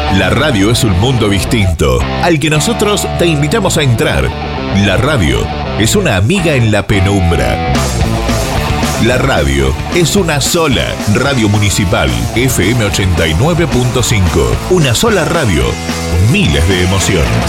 La radio es un mundo distinto, al que nosotros te invitamos a entrar. La radio es una amiga en la penumbra. La radio es una sola. Radio Municipal FM 89.5. Una sola radio. Miles de emociones.